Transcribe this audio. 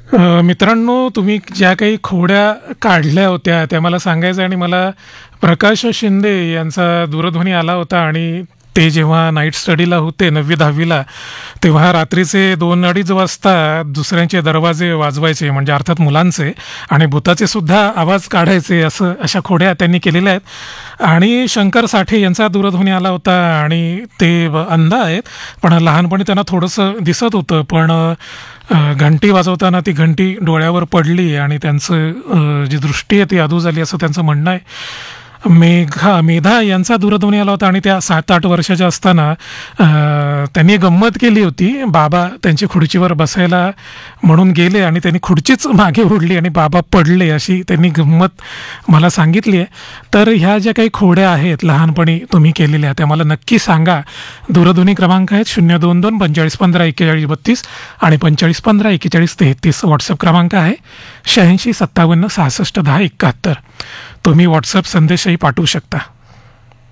मित्रांनो, तुम्ही ज्या काही खोड्या काढल्या होत्या त्या मला सांगायचं आणि मला प्रकाश शिंदे यांचा दूरध्वनी आला होता आणि ते जेव्हा नाईट स्टडीला होते 9वी-10वीला तेव्हा रात्रीचे 2-2:30 वाजता दुसऱ्यांचे दरवाजे वाजवायचे म्हणजे अर्थात मुलांचे आणि भुताचे सुद्धा आवाज काढायचे अशा खोड्या त्यांनी केलेल्या आहेत. आणि शंकर साठे यांचा दूरध्वनी आला होता आणि ते अंध आहेत पण लहानपणी त्यांना थोडंसं दिसत होतं पण घंटी वाजवताना ती घंटी डोळ्यावर पडली आणि त्यांचं जी दृष्टी आहे ती अधू झाली असं त्यांचं म्हणणं आहे. मेधा यांचा दूरध्वनी आला होता आणि त्या 7-8 वर्षाच्या असताना त्यांनी गंमत केली होती. बाबा त्यांची खुर्चीवर बसायला म्हणून गेले आणि त्यांनी खुर्चीच मागे ओढली आणि बाबा पडले अशी त्यांनी गंमत मला सांगितली आहे. तर ह्या ज्या काही खोड्या आहेत लहानपणी तुम्ही केलेल्या त्या मला नक्की सांगा. दूरध्वनी क्रमांक आहेत 022 4515 4132 आणि 4515 4133. व्हॉट्सअप क्रमांक आहे 86 57 66 10 71. तुम्ही व्हॉट्सअप संदेशही पाठवू शकता.